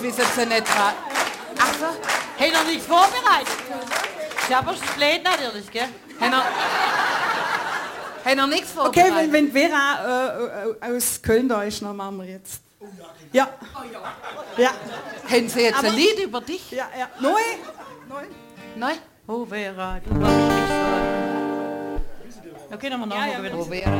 Wissen Sie nicht dran? Ach so. Hey, noch nichts vorbereitet. Ich habe das Lied natürlich, gell? Haben noch nichts vorbereitet? Okay, wenn Vera aus Köln da ist, dann machen wir jetzt. Ja. Ja. Haben Sie jetzt ein Lied über dich? Ja, ja. Neu? Nein? Oh Vera, du machst mich so. Okay, dann mal nachgucken. Oh, Vera.